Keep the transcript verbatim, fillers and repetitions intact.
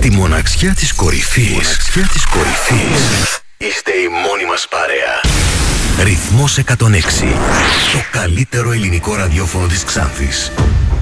Στη μοναξιά της κορυφής, μοναξιά της κορυφής, είστε η μόνη μας παρέα. Ρυθμός εκατόν έξι. Το καλύτερο ελληνικό ραδιόφωνο της Ξάνθης.